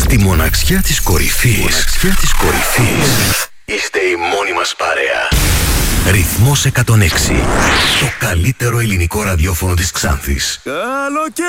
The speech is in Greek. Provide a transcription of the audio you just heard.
Στη μοναξιά της κορυφής. Είστε η μόνη μας παρέα. Ρυθμός 106. Το καλύτερο ελληνικό ραδιόφωνο της Ξάνθης. Καλοκαίρι!